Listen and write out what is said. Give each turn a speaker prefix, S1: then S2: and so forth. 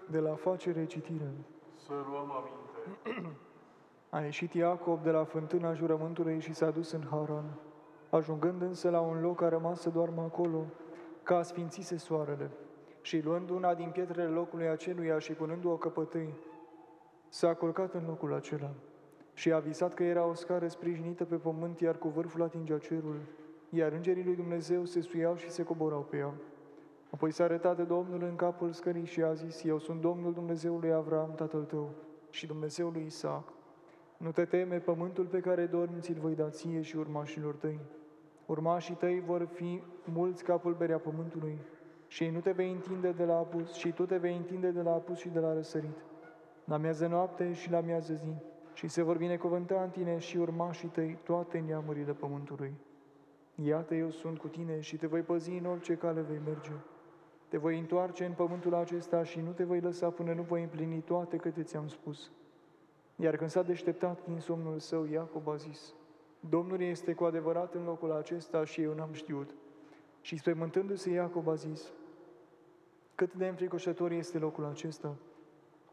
S1: De la facere citire.
S2: Să luăm aminte.
S1: A ieșit Iacob de la fântâna jurământului și s-a dus în Haran. Ajungând însă la un loc, a rămas să doarmă acolo, ca sfințise soarele. Și luând una din pietrele locului aceluia și punându-o căpătâi, s-a culcat în locul acela. Și a visat că era o scară sprijinită pe pământ, iar cu vârful atingea cerul, iar îngerii lui Dumnezeu se suiau și se coborau pe ea. Apoi s-a arătat de Domnul în capul scării și a zis: Eu sunt Domnul Dumnezeului Avram, tatăl tău, și Dumnezeul lui Isaac. Nu te teme, pământul pe care dormi ți-l voi da ție și urmașilor tăi. Urmașii tăi vor fi mulți ca pulberea pământului, și nu te vei întinde de la apus, și tu te vei întinde de la apus și de la răsărit, la miază noapte și la miază zi, și se vor binecuvânta în tine și urmașii tăi toate neamurile pământului. Iată, eu sunt cu tine și te voi păzi în orice cale vei merge. Te voi întoarce în pământul acesta și nu te voi lăsa până nu voi împlini toate câte ți-am spus. Iar când s-a deșteptat din somnul său, Iacob a zis: Domnul este cu adevărat în locul acesta și eu n-am știut. Și spăimântându-se, Iacob a zis: Cât de înfricoșător este locul acesta!